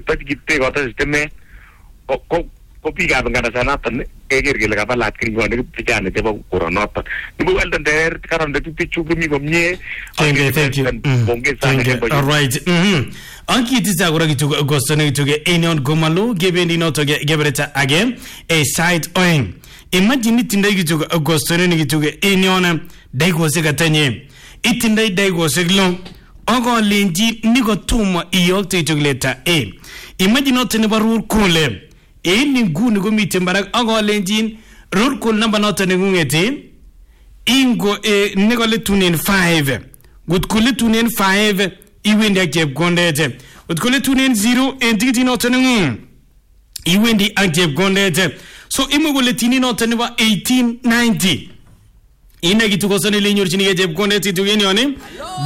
tajikite kota sisteme ko biikab nganasanoton keker kele kabalat keringonik vijana chebo koronoton. Ibu welden der karon de pichu kimi komie. Thank you. All right. Ankitisa kora kitu gostone kitu ge enion gomalo gebendi noto gebereta again a site oing. Imagine itindai kitu gostone ni kitu ge enion daigose katanye. Itindai daigose glong. Ogo lenji niko tuma iyokte kitu leta a. Imagine noto ne barur kule. Ni nguni komite mbarak ogo lenji rur kul number noto ne ngungeti. Ingo nikole tunen 5. Good kule tunen 5. Iwendi akjeb gondete. Utkole tunen 0 entiti notenung. Iwendi akjeb gondete. So imugole tini noten wa 1890. Ina kitu kosoni linyor chini akjeb gondete tuge nione.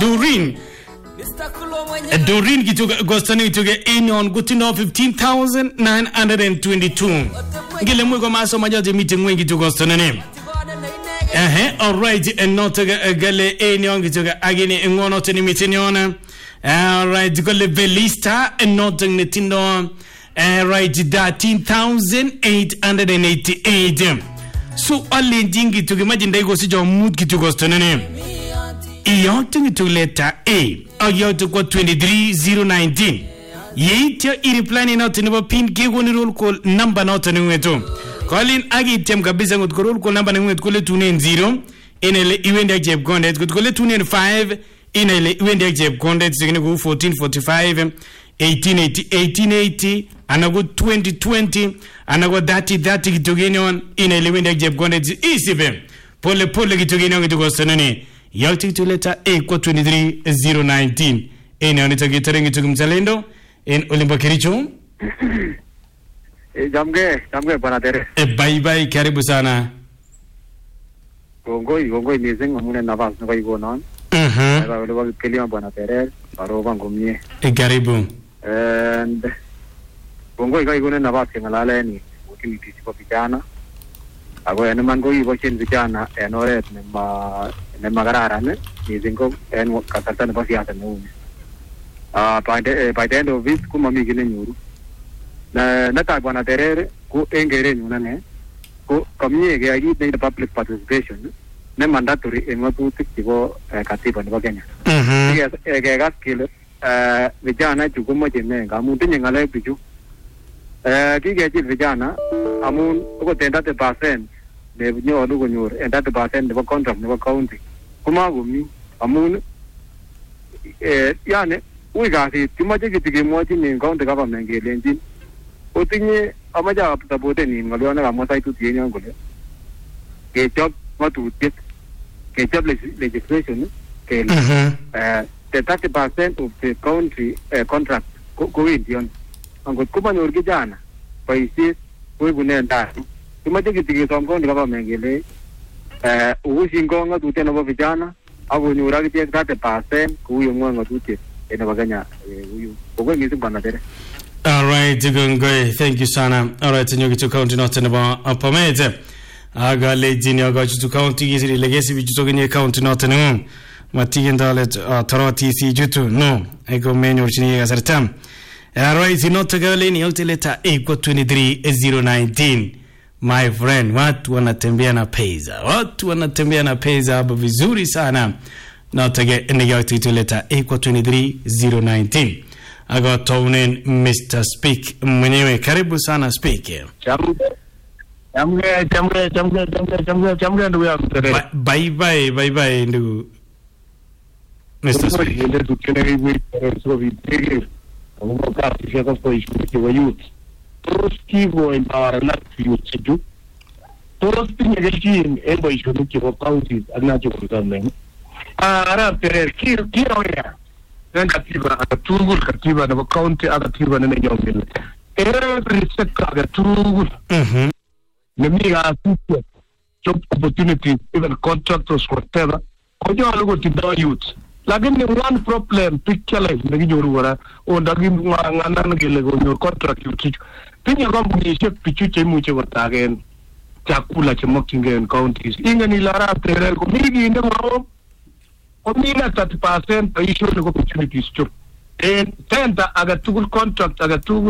Dorin kitu kosoni tuge enion gutino 15,922. Ngile mwego maso majote meeting wengi kitu kosoni ne. Alright, and not gale enion kitu agini ngono teni meeting yona. Right, go le velista and not netindo. Right, 13,888. So all jingi to imagine they go see your mood to go to name. Iyot to letter A. Or you to go 23,019. Yet you're planning not to know pin gigoni roll call number not to know. Calling Agi Tem Kabisa would call number and would call it 290. In a event that you've gone, could call it 295. In a event that you've gone, it's going to go 1445, 1880, and a good 2020, and a good 30 to gain on in a event that you've gone, it's easy. Pole to gain on to go sonny. Yalti to letter A 23019. In on it getting to Gumsalendo in Olimpo Kiricho. Jamge, Banadere. Bye, Karibusana. Go amazing, Moon and Navas, no way going on. Kilian Bonatere, Barovan Gomie, a Garibu. And Bongo going in Navas and Alani, working with Picana. I go and Mango watching Vijana and Oret Nemagarane, Nizingo, and what Catatan Basiat moon. By the end of this, Kumami Gilenu. Nata Bonatere, go engage in Nane, go communicate, I need the public participation. Mandatory in what to go Katiba in Kenya. Yes, a gas killer, Vijana to go much in Gamutin and Alay Pichu. Giga Vijana, Amun, over 10%, they know Lugunur, and that % never contract, never county. Kumagumi, Amun, Yane, we got it, too much to give watching in county government engine. Putting a maja of the Botan in Malona, Mosai to the Union. A job, what to get. Job legislation, the 30% of the country contract go in on good Kuman or Gijana. By this, we will end that. You might take it to get some government, wishing going to 10 over Vijana. I will you rather take 30%, who you want to do it in Avagana. You going to Banadere. All right, thank you, Sana. All right, and you get to count not in about a permit. Aga lejini ga chutu county is legacy which to any county not no matigen dalet tarati si jutu no I go menu chini ga sartam right not to go leni yote letter A kwa 23019 my friend watu wanatembea na pesa hapo vizuri sana not to get in yote letter A kwa 23019 aga tonen Mr. Speak mwenyewe karibu sana speak Jamge ndugu yangu tere. Bye ndugu. Mr. Speaker. Todos kivo empower na future. Todos pinyegeshin ebo ishono kivo counties anacho kutameng. Ara tere kiro ya. Katiba katiba na county katiba na nyongel. Every sector tungul. Nemiga future job opportunities, even contractors, whatever. Kojo alugo tidawa youth. Lakini one problem, picture life, nagi nyorura, o nagi ngana ngele go nyor contract youth. Pinya kampuni ishe pichuche muche watagen chakula chemokingen counties. Inga nilara tere ko migi inde mo. Omina 30% pa isho go opportunities job. And tenda aga tugul contract aga tugul